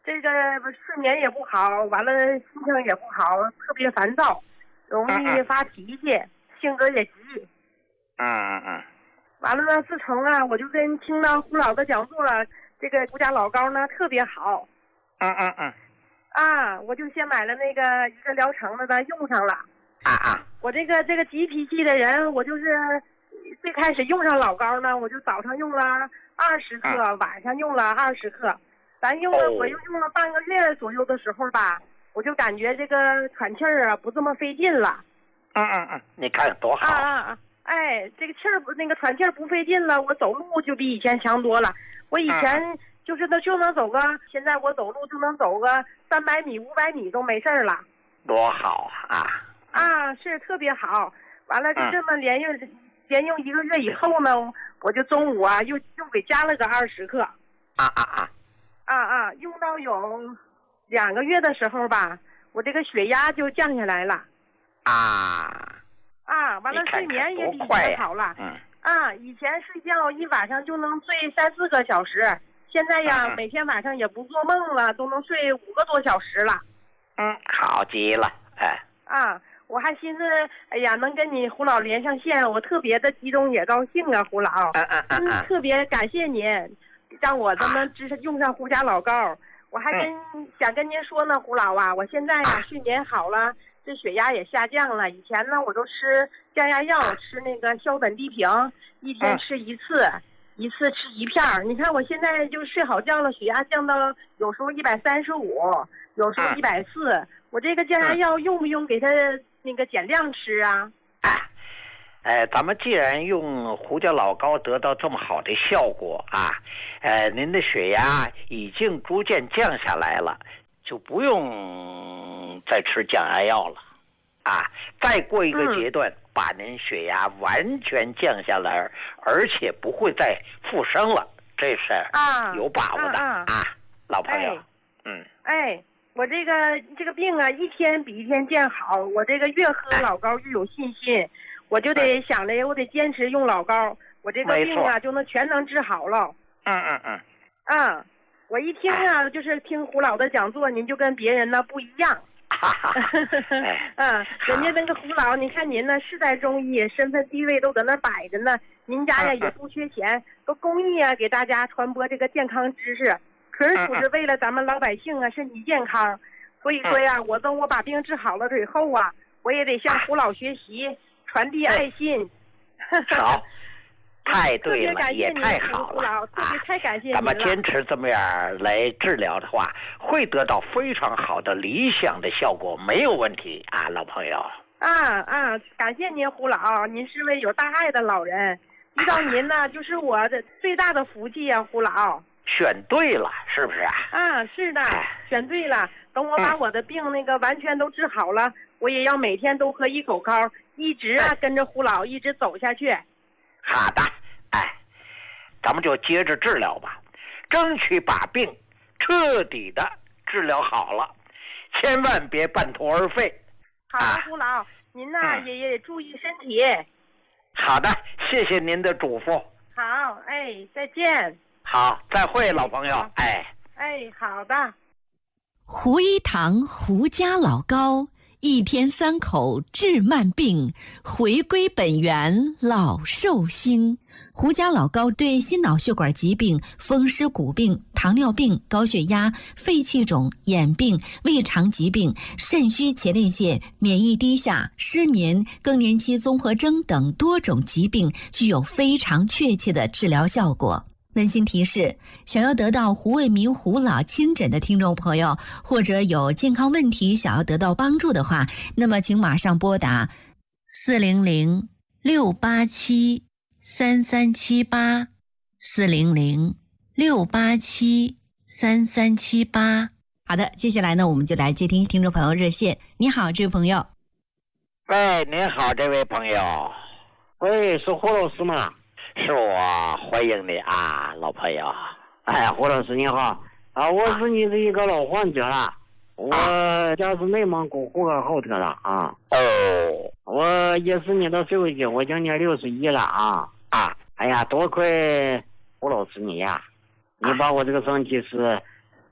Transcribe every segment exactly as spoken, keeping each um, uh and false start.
这个睡眠也不好，完了心情也不好，特别烦躁，容易发脾气，嗯嗯性格也急。 嗯嗯嗯。 完了呢，自从啊，我就跟听到胡老的讲座了，这个胡家老膏呢特别好。 嗯嗯嗯。 啊，我就先买了那个一个疗程的呢，用上了。 啊啊。 我这个这个急脾气的人，我就是最开始用上老膏呢，我就早上用了二十克，嗯、晚上用了二十克。咱用了，我又用了半个月左右的时候吧，我就感觉这个喘气儿啊不这么费劲了。 嗯嗯嗯，你看多好。 啊啊啊！哎，这个气儿不那个喘气儿不费劲了，我走路就比以前强多了。我以前就是那就能走个，现在我走路就能走个三百米、五百米都没事儿了。 多好啊！ 啊，是特别好。完了就这么连用、嗯、连用一个月以后呢，我就中午啊又又给加了个二十克。 啊啊啊！ 啊啊！用到有两个月的时候吧，我这个血压就降下来了。 啊啊！完了，睡眠也比以前好了。 嗯。 啊，以前睡觉一晚上就能睡三四个小时，现在呀， 嗯、 每天晚上也不做梦了，都能睡五个多小时了。 嗯，好极了，哎。 啊，我还寻思，哎呀，能跟你胡老连上线，我特别的激动也高兴啊，胡老。 嗯嗯嗯嗯。 特别感谢您。让我都能支持用上胡家老膏，我还跟、嗯、想跟您说呢，胡老啊，我现在呀、啊、睡眠好了，这血压也下降了。以前呢，我都吃降压药，吃那个硝苯地平，一天吃一次，嗯、一次吃一片儿。你看我现在就睡好觉了，血压降到有时候一百三十五，有时候一百四。我这个降压药用不用给它那个减量吃啊？ 呃，咱们既然用胡椒老膏得到这么好的效果啊，呃，您的血压已经逐渐降下来了，就不用再吃降压药了，啊，再过一个阶段，嗯、把您血压完全降下来，而且不会再复升了，这是有把握的 啊, 啊, 啊，老朋友， 哎、 嗯， 哎。我这个这个病啊，一天比一天见好。我这个越喝老膏越有信心，我就得想着我得坚持用老膏，我这个病啊就能全能治好了。 嗯嗯嗯。 啊，我一听啊，就是听胡老的讲座，您就跟别人呢不一样。 哈哈哈。 嗯，人家那个胡老，你看您呢世代中医，身份地位都搁那摆着呢，您家呀也不缺钱，都公益啊给大家传播这个健康知识。纯属是为了咱们老百姓啊身体健康，所以说呀，我等我把病治好了以后啊，我也得向胡老学习，传递爱心。 好，太对了，也太好了， 特别太感谢您了。 咱们坚持这么样来治疗的话，会得到非常好的理想的效果，没有问题啊，老朋友。 啊啊，感谢您胡老，您是位有大爱的老人，遇到您呢就是我的最大的福气啊，胡老。 选对了，是不是啊？ 啊，是的，选对了。等我把我的病那个完全都治好了，嗯、我也要每天都喝一口膏，一直啊跟着胡老一直走下去。 好的，哎，咱们就接着治疗吧，争取把病彻底的治疗好了，千万别半途而废。 好的，啊、胡老，您呢、嗯、也也注意身体。 好的，谢谢您的嘱咐。 好，哎，再见。 好，再会，老朋友。哎， 哎，好的。 胡一堂胡家老膏，一天三口治慢病，回归本源老寿星。胡家老膏对心脑血管疾病、风湿骨病、糖尿病、高血压、肺气肿、眼病、胃肠疾病、肾虚前列腺、免疫低下、失眠、更年期综合征等多种疾病具有非常确切的治疗效果。温馨提示，想要得到胡卫民胡老亲诊的听众朋友，或者有健康问题想要得到帮助的话，那么请马上拨打四零零六八七三三七八 四零零六八七三三七八。好的，接下来呢，我们就来接听听众朋友热线。你好，这位朋友。 喂，您好，这位朋友。 喂，是胡老师吗？ 是我，欢迎你啊，老朋友。 哎，胡老师你好啊，我是你的一个老患者了，啊、我家是内蒙古呼和浩特的啊。 哦， 我也是你的手机，我今年六十一了啊啊！ 哎呀，多亏胡老师你呀，你把我这个身体是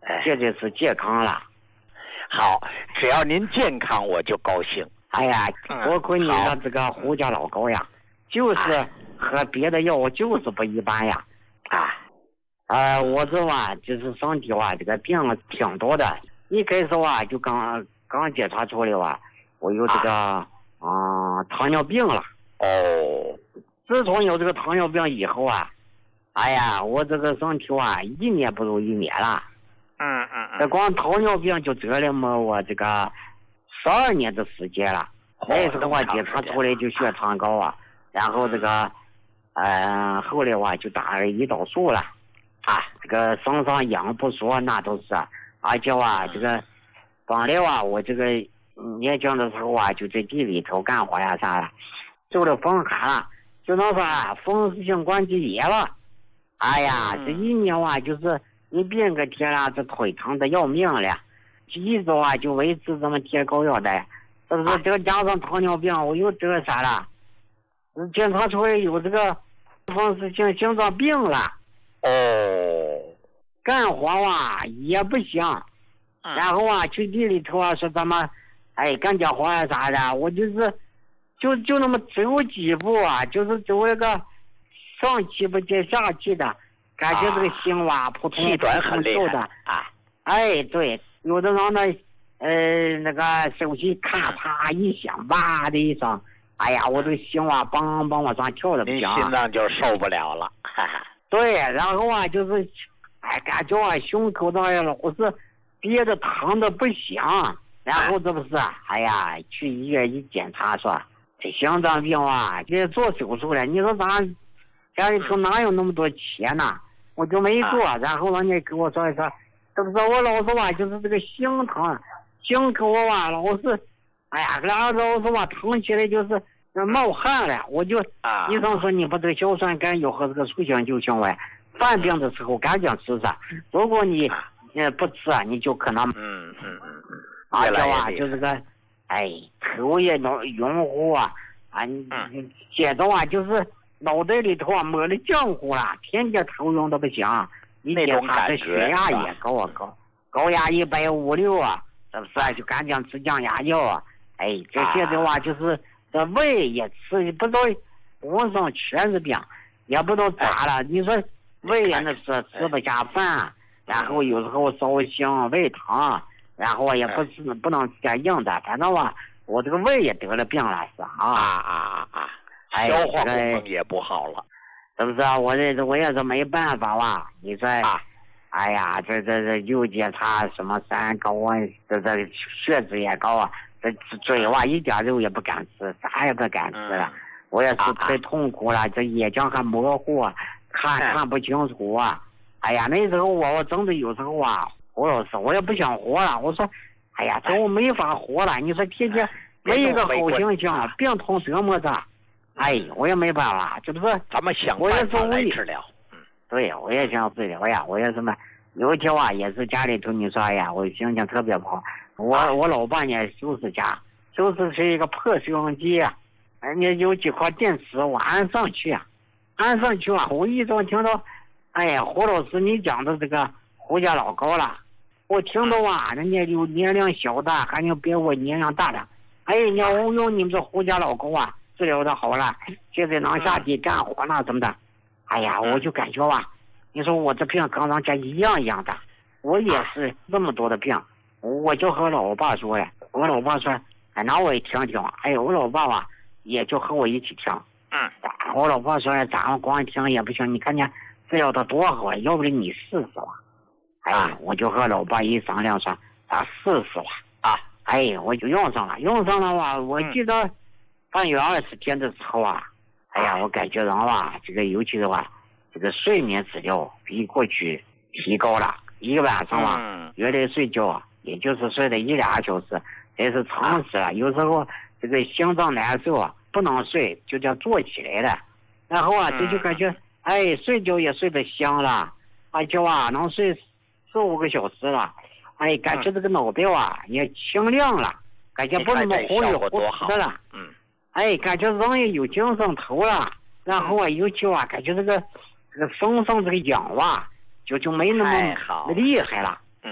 绝对是健康了。 好，只要您健康，我就高兴。 哎呀，多亏你好的这个胡家老高呀，就是和别的药就是不一般呀。 啊， 呃，我这吧就是身体啊，这个病挺多的。一开始啊，就刚刚检查出来吧，我有这个啊、呃、糖尿病了。 哦， 自从有这个糖尿病以后啊，哎呀，我这个身体啊，一年不如一年了。 嗯嗯这嗯， 光糖尿病就折了么我这个十二年的时间了。那时候啊，检查出来就血糖高啊，然后这个，呃，后来哇就打了胰岛素了，啊，这个身上痒不说那都是，而且啊，这个本来啊，我这个年轻的时候啊，就在地里头干活呀啥的，受了风寒了，就能说风湿性关节炎了。哎呀，这一年啊，就是你变个天了，这腿疼的要命了，一直啊就维持这么贴膏药的。是不是这个加上糖尿病，我又这个啥了？检查出来有这个风湿性心脏病了。 哦， 干活啊也不行，然后啊去地里头啊说咱们，哎干点活啊啥的，我就是就就那么走几步啊，就是走那个上气不接下气的，感觉这个心哇扑通气短很厉害的啊。 哎，对，有的人呢。呃，那个手机咔嚓一响，哇的一声，哎呀，我这个心啊，梆梆往上跳的不行， 您心脏就受不了了。哈哈。 对，然后啊，就是，哎，感觉啊，胸口上呀，老是憋着疼的不行，然后这不是，哎呀，去医院一检查说，这心脏病啊，这做手术了，你说咱家里头哪有那么多钱呢？我就没做，然后人家给我说一说，这不是我老是吧，就是这个心疼。心口啊，老是，哎呀，然后老是吧，疼起来就是冒汗了。我就， 啊、 医生说你把这个硝酸甘油和这个促性酒精外，犯病的时候赶紧吃上。如果你呃不吃啊，你就可能， 嗯嗯嗯嗯， 而且啊，就这个，哎，头也晕晕乎啊，啊， 嗯， 接着啊，就是脑袋里头啊抹了浆糊了，天天头晕的不行。一检查这血压也高啊高，高压一百五六啊。是不是就赶紧吃降压药啊？哎，这些的话就是这胃也吃，不知道浑身全是病，也不知道咋了。你说胃也那是吃不下饭，然后有时候烧心、胃疼，然后也不是不能吃点硬的，反正吧，我这个胃也得了病了，是啊啊啊啊！消化功能也不好了， 是不是？我这我也是没办法吧？你说。啊哎呀，这这这又检查什么三高啊，这这血脂也高啊，这嘴哇一点肉也不敢吃，啥也不敢吃了。嗯、我也是太痛苦了，这眼睛还模糊，看看不清楚啊。哎呀，那时候我我真的有时候啊，胡老师我也不想活了。我说，哎呀，这我没法活了。你说天天没一个好心情，病痛折磨着，哎，我也没办法，这不是咱们想办法来治疗。 对，我也想治疗呀，我也什么，有一天啊，也是家里头你说，哎呀，我心情特别不好，我我老伴呢收拾家，收拾是一个破收音机，人家有几块电池，我安上去啊，安上去啊，我一早听到，哎呀，胡老师你讲的这个胡家老高了，我听到啊，人家有年龄小的，还有比我年龄大的，哎，你我用你们这胡家老高啊，治疗的好了，现在能下地干活了，怎么的？哎呀，我就感觉吧，你说我这病跟人家一样一样的，我也是那么多的病，我就和老爸说呀，我老爸说，哎，那我也听听，哎，我老爸吧，也就和我一起听， 嗯， 我老爸说，咱们光听也不行，你看见治疗的多好啊，要不然你试试吧，哎，我就和老爸一商量说，咱试试吧，啊，哎，我就用上了，用上了吧，我记得半月二十天的时候啊。哎呀，我感觉人吧，这个尤其是吧，这个睡眠质量比过去提高了。一个晚上啊，原来睡觉啊，也就是睡了一俩小时，这是常识了。有时候这个心脏难受啊，不能睡，就叫坐起来了。然后啊，这就感觉哎，睡觉也睡得香了，而且啊，能睡四五个小时了。哎，感觉这个脑袋啊也清亮了，感觉不那么忽悠忽悠的了。 嗯。 哎，感觉人也有精神头了，然后啊，尤其啊，感觉这个这个身上这个痒哇，就就没那么厉害了。 嗯，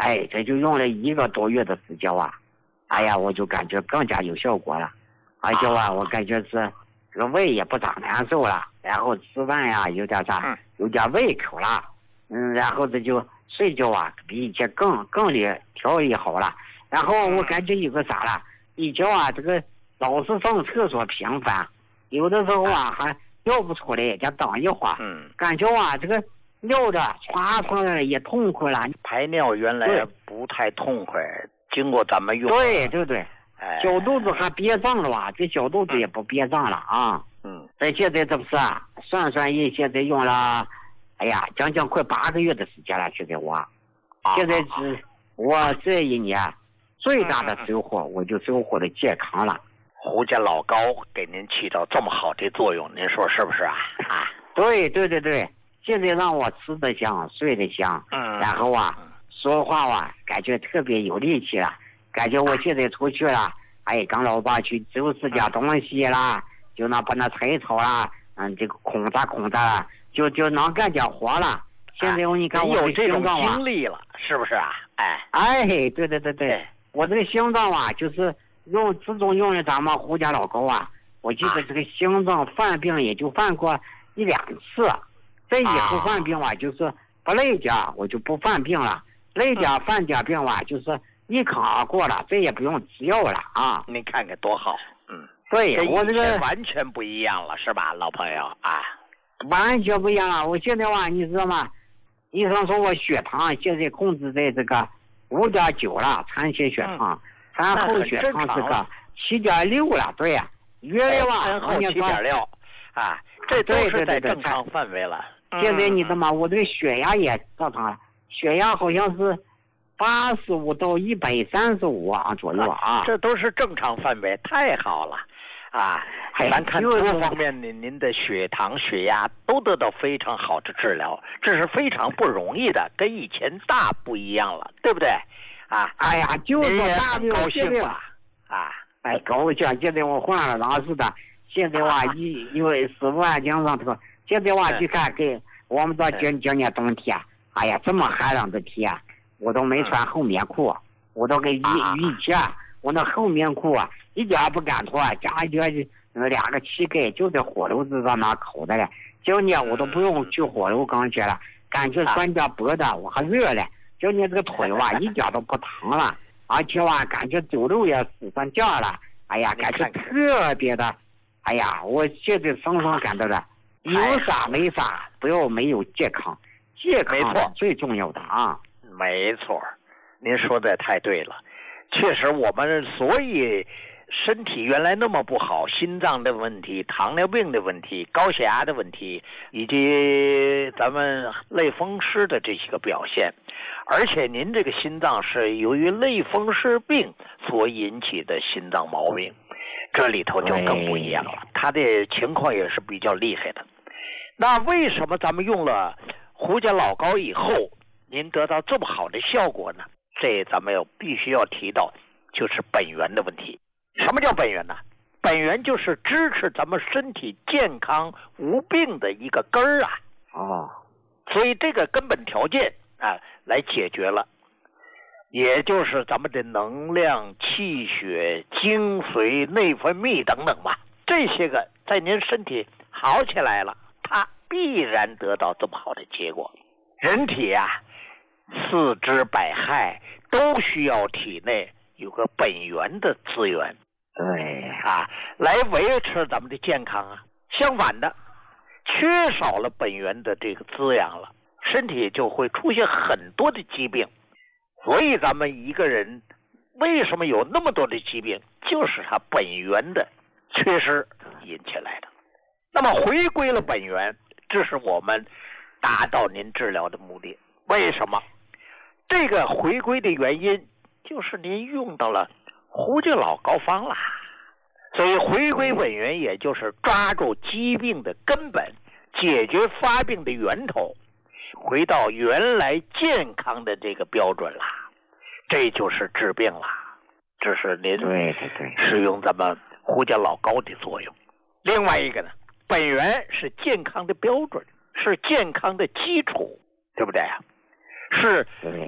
哎，这就用了一个多月的时间啊，哎呀，我就感觉更加有效果了，而且啊，我感觉是这个胃也不长难受了，然后吃饭呀有点啥，有点胃口了，嗯，然后这就睡觉啊比以前更更的调理好了，然后我感觉有个啥了，以前啊这个老是上厕所频繁，有的时候啊还尿不出来，再等一会儿，嗯，感觉啊这个尿的唰出来也痛快了， 排尿原来不太痛快，经过咱们用， 对对对，哎，小肚子还憋胀了吧？这小肚子也不憋胀了啊。嗯，这现在这不是啊，算算一，现在用了，哎呀，将近快八个月的时间了。现在我，啊、现在是我这一年最大的收获，我就收获了健康了。 胡家老高给您起到这么好的作用，您说是不是啊？啊， 对对对对，现在让我吃得香，睡得香，嗯，然后啊，说话啊，感觉特别有力气了，感觉我现在出去了，哎，跟老爸去收拾点东西啦，就能把那柴草啦，嗯，这个空杂空杂啦，就就能干点活了。现在我你看我有这种经历了，是不是啊？哎哎，对对对对，我这个心脏啊，就是用自从用了咱们胡家老高啊，我记得这个心脏犯病也就犯过一两次，这以后犯病啊，就是不累点我就不犯病了，累点犯点病啊，就是一扛而过了，这也不用吃药了啊。 您看看多好，嗯， 对，我这个完全不一样了，是吧，老朋友啊？ 完全不一样了，我现在啊，你知道吗？医生说我血糖现在控制在这个五点九了，产前血糖，产后血糖这个七点六了，对呀，约了吧？ 产后七点六，啊，这都是在正常范围了。 现在你知道吗？我这个血压也正常了，血压好像是八十五到一百三十五啊左右啊， 这都是正常范围，太好了。啊，咱看各方面您您的血糖、血压都得到非常好的治疗，这是非常不容易的，跟以前大不一样了，对不对？啊， 哎呀，就是大不高兴了啊！ 哎，高兴！现在我换了老师的，现在哇一因为师傅啊讲上头，现在哇去看给我们到今今年冬天，哎呀这么寒冷的天，我都没穿厚棉裤，我都给雨雨鞋，我那厚棉裤啊。一点不敢脱，家里那两个膝盖就在火炉子上那烤的了。今年我都不用去火炉刚去了，感觉穿点薄的我还热了。今年这个腿哇一点都不疼了，而且哇感觉走路也使上劲了。哎呀，感觉特别的，哎呀，我现在深深感到的，有啥没啥，不要没有健康，健康是最重要的啊。 没错，您说的太对了，确实我们所以。身体原来那么不好，心脏的问题、糖尿病的问题、高血压的问题，以及咱们类风湿的这些个表现，而且您这个心脏是由于类风湿病所引起的心脏毛病，这里头就更不一样了，他的情况也是比较厉害的。那为什么咱们用了胡家老高以后，您得到这么好的效果呢？这咱们要必须要提到，就是本源的问题。什么叫本源呢？本源就是支持咱们身体健康无病的一个根儿啊！ 哦， 所以这个根本条件啊，来解决了，也就是咱们的能量、气血、精髓、内分泌等等吧，这些个在您身体好起来了，它必然得到这么好的结果。人体啊，四肢百骸都需要体内有个本源的资源， 对啊，来维持咱们的健康啊。相反的，缺少了本源的这个滋养了，身体就会出现很多的疾病。所以咱们一个人为什么有那么多的疾病，就是他本源的缺失引起来的。那么回归了本源，这是我们达到您治疗的目的。为什么？这个回归的原因就是您用到了胡家老高方啦，所以回归本源，也就是抓住疾病的根本，解决发病的源头，回到原来健康的这个标准啦，这就是治病啦。这是您使用咱们胡家老高的作用。另外一个呢，本源是健康的标准，是健康的基础，对不对啊？是